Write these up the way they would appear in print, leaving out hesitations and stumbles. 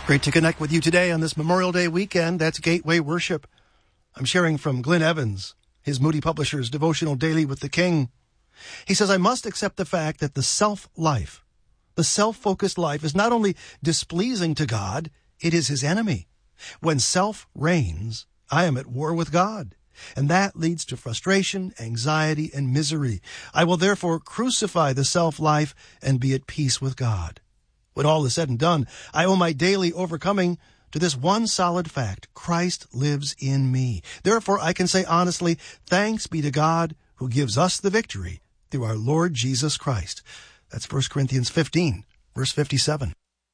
Great to connect with you today on this Memorial Day weekend. That's Gateway Worship. I'm sharing from Glenn Evans, his Moody Publishers devotional daily with the King. He says, I must accept the fact that the self-life, the self-focused life, is not only displeasing to God, it is his enemy. When self reigns, I am at war with God, and that leads to frustration, anxiety, and misery. I will therefore crucify the self-life and be at peace with God. When all is said and done, I owe my daily overcoming to this one solid fact: Christ lives in me. Therefore, I can say honestly, thanks be to God who gives us the victory through our Lord Jesus Christ. That's 1 Corinthians 15, verse 57.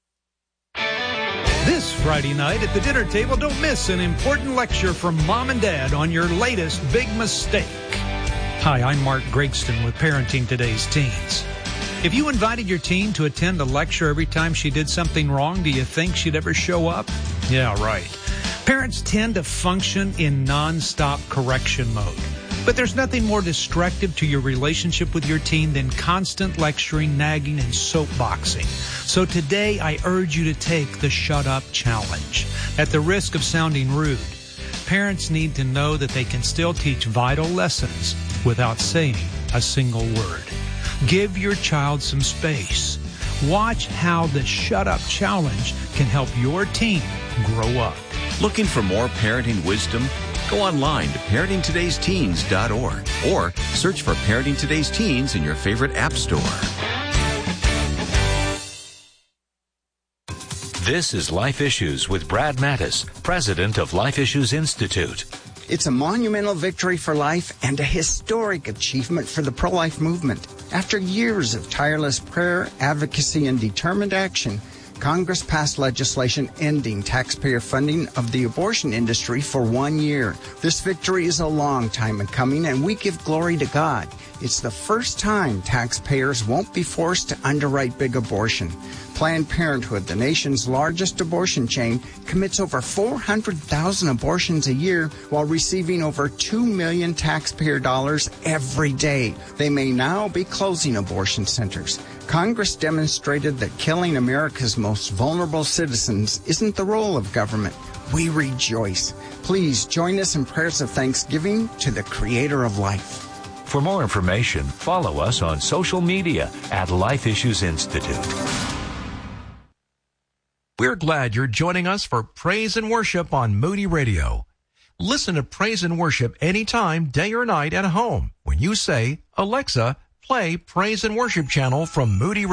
This Friday night at the dinner table, don't miss an important lecture from Mom and Dad on your latest big mistake. Hi, I'm Mark Gregston with Parenting Today's Teens. If you invited your teen to attend a lecture every time she did something wrong, do you think she'd ever show up? Yeah, right. Parents tend to function in non-stop correction mode. But there's nothing more destructive to your relationship with your teen than constant lecturing, nagging, and soapboxing. So today, I urge you to take the Shut Up Challenge. At the risk of sounding rude, parents need to know that they can still teach vital lessons without saying a single word. Give your child some space. Watch how the Shut Up Challenge can help your teen grow up. Looking for more parenting wisdom? Go online to parentingtodaysteens.org or search for Parenting Today's Teens in your favorite app store. This is Life Issues with Brad Mattis, president of Life Issues Institute. It's a monumental victory for life and a historic achievement for the pro-life movement. After years of tireless prayer, advocacy, and determined action, Congress passed legislation ending taxpayer funding of the abortion industry for 1 year. This victory is a long time in coming, and we give glory to God. It's the first time taxpayers won't be forced to underwrite big abortion. Planned Parenthood, the nation's largest abortion chain, commits over 400,000 abortions a year while receiving over $2 million taxpayer dollars every day. They may now be closing abortion centers. Congress demonstrated that killing America's most vulnerable citizens isn't the role of government. We rejoice. Please join us in prayers of thanksgiving to the Creator of life. For more information, follow us on social media at Life Issues Institute. We're glad you're joining us for Praise and Worship on Moody Radio. Listen to Praise and Worship anytime, day or night at home when you say, Alexa, play Praise and Worship channel from Moody Radio.